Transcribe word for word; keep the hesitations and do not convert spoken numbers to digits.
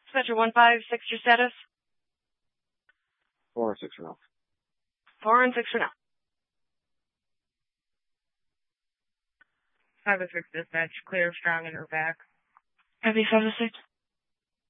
Dispatcher one five six, your status? Four and six for now. Four and six for now. Five and six dispatch, clear, strong, and her back. Copy, five and six.